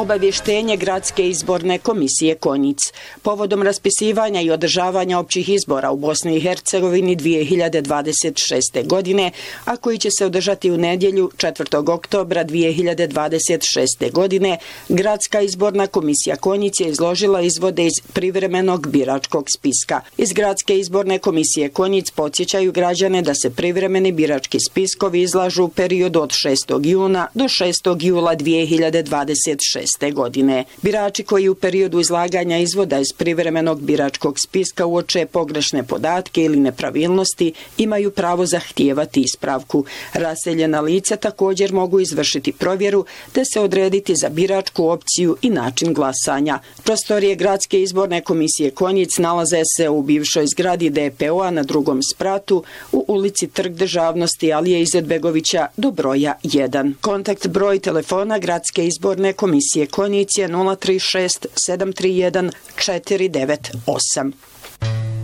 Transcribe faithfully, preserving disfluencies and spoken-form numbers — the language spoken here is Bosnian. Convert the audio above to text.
Obavještenje Gradske izborne komisije Konjic. Povodom raspisivanja i održavanja općih izbora u Bosni i Hercegovini dvije hiljade dvadeset šeste. godine, a koji će se održati u nedjelju četvrtog oktobra dvije hiljade dvadeset šeste. godine, Gradska izborna komisija Konjic je izložila izvode iz privremenog biračkog spiska. Iz Gradske izborne komisije Konjic podsjećaju građane da se privremeni birački spiskovi izlažu u periodu od šestog juna do šestog jula dvije hiljade dvadeset šeste. godine. Birači koji u periodu izlaganja izvoda iz privremenog biračkog spiska uoče pogrešne podatke ili nepravilnosti imaju pravo zahtijevati ispravku. Raseljena lica također mogu izvršiti provjeru te se odrediti za biračku opciju i način glasanja. Prostorije Gradske izborne komisije Konjic nalaze se u bivšoj zgradi D P O-a na drugom spratu u ulici Trg državnosti Alije Izetbegovića do broja jedan. Kontakt broj telefona Gradske izborne komisije Konjic je nula tri šest sedam tri jedan četiri devet osam.